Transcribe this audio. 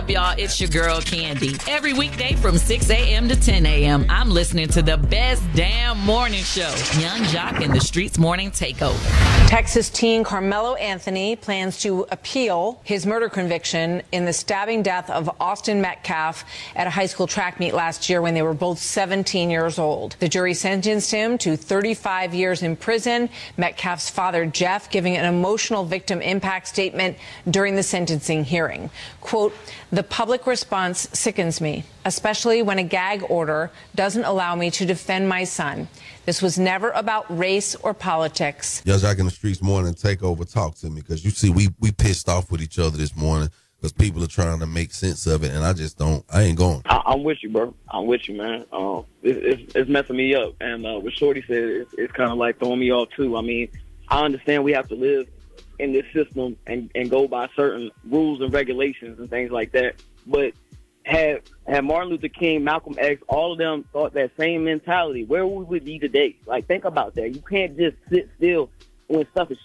up, y'all? It's your girl, Candy. Every weekday from 6 a.m. to 10 a.m., I'm listening to the best damn morning show, Young Jock and the Streets Morning Takeover. Texas teen Carmelo Anthony plans to appeal his murder conviction in the stabbing death of Austin Metcalf at a high school track meet last year when they were both 17 years old. The jury sentenced him to 35 years in prison. Metcalf's father, Jeff, giving an emotional victim impact statement during the sentencing hearing. Quote, "The public response sickens me, especially when a gag order doesn't allow me to defend my son. This was never about race or politics." Young Jock in the Streets Morning Takeover, talk to me, because you see we pissed off with each other this morning because people are trying to make sense of it, and I ain't going. I'm with you, bro. I'm with you, man. It's messing me up, and what Shorty said, it's kind of like throwing me off too. I mean, I understand we have to live in this system and go by certain rules and regulations and things like that, but had Martin Luther King, Malcolm X, all of them thought that same mentality, where would we be today? Like, think about that. You can't just sit still when stuff is